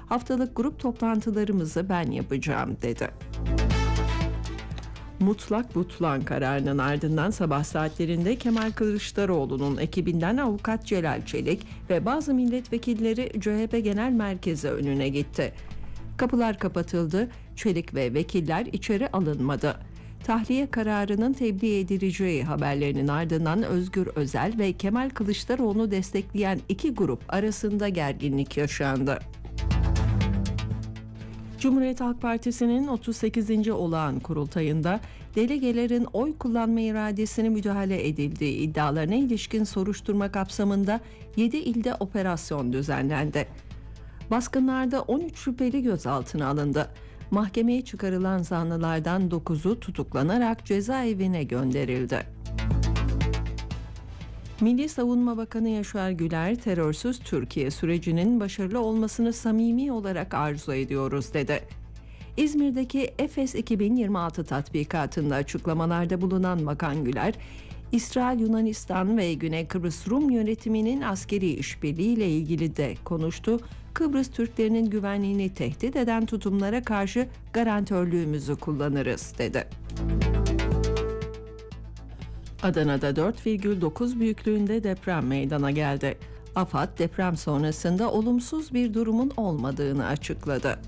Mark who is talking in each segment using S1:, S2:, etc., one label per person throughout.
S1: Haftalık grup toplantılarımızı ben yapacağım dedi. Mutlak butlan kararının ardından sabah saatlerinde Kemal Kılıçdaroğlu'nun ekibinden avukat Celal Çelik ve bazı milletvekilleri CHP Genel Merkezi önüne gitti. Kapılar kapatıldı, Çelik ve vekiller içeri alınmadı. Tahliye kararının tebliğ edileceği haberlerinin ardından Özgür Özel ve Kemal Kılıçdaroğlu'nu destekleyen iki grup arasında gerginlik yaşandı. Cumhuriyet Halk Partisi'nin 38. olağan kurultayında delegelerin oy kullanma iradesine müdahale edildiği iddialarına ilişkin soruşturma kapsamında 7 ilde operasyon düzenlendi. Baskınlarda 13 şüpheli gözaltına alındı. Mahkemeye çıkarılan zanlılardan 9'u tutuklanarak cezaevine gönderildi. Milli Savunma Bakanı Yaşar Güler, terörsüz Türkiye sürecinin başarılı olmasını samimi olarak arzu ediyoruz dedi. İzmir'deki Efes 2026 tatbikatında açıklamalarda bulunan Bakan Güler, İsrail, Yunanistan ve Güney Kıbrıs Rum yönetiminin askeri işbirliğiyle ilgili de konuştu. Kıbrıs Türklerinin güvenliğini tehdit eden tutumlara karşı garantörlüğümüzü kullanırız dedi. Adana'da 4,9 büyüklüğünde deprem meydana geldi. AFAD deprem sonrasında olumsuz bir durumun olmadığını açıkladı.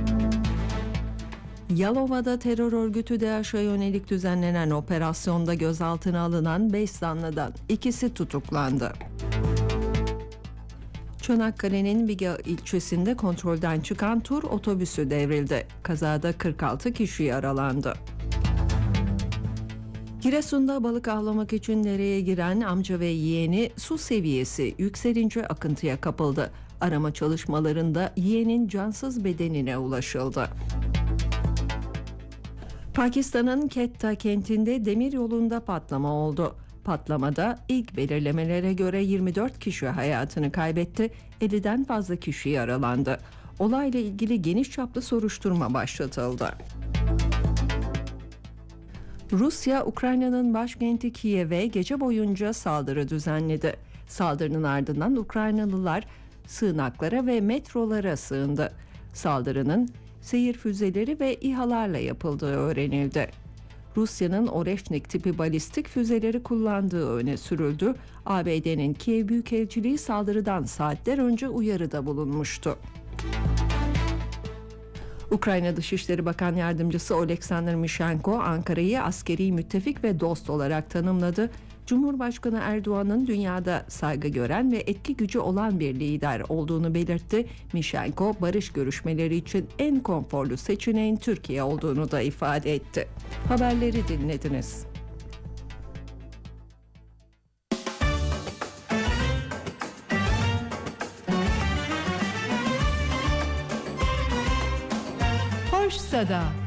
S1: Yalova'da terör örgütü DAEŞ'e yönelik düzenlenen operasyonda gözaltına alınan 5 zanlıdan ikisi tutuklandı. Çanakkale'nin Biga ilçesinde kontrolden çıkan tur otobüsü devrildi. Kazada 46 kişi yaralandı. Giresun'da balık avlamak için dereye giren amca ve yeğeni su seviyesi yükselince akıntıya kapıldı. Arama çalışmalarında yeğenin cansız bedenine ulaşıldı. Pakistan'ın Quetta kentinde demir yolunda patlama oldu. Patlamada ilk belirlemelere göre 24 kişi hayatını kaybetti, 50'den fazla kişi yaralandı. Olayla ilgili geniş çaplı soruşturma başlatıldı. Rusya, Ukrayna'nın başkenti Kiev'e gece boyunca saldırı düzenledi. Saldırının ardından Ukraynalılar sığınaklara ve metrolara sığındı. Saldırının seyir füzeleri ve İHA'larla yapıldığı öğrenildi. Rusya'nın Oreşnik tipi balistik füzeleri kullandığı öne sürüldü. ABD'nin Kiev Büyükelçiliği saldırıdan saatler önce uyarıda bulunmuştu. Ukrayna Dışişleri Bakan Yardımcısı Oleksandr Mishenko, Ankara'yı askeri müttefik ve dost olarak tanımladı. Cumhurbaşkanı Erdoğan'ın dünyada saygı gören ve etki gücü olan bir lider olduğunu belirtti. Mishenko, barış görüşmeleri için en konforlu seçeneğin Türkiye olduğunu da ifade etti. Haberleri dinlediniz.
S2: Hoş Sada.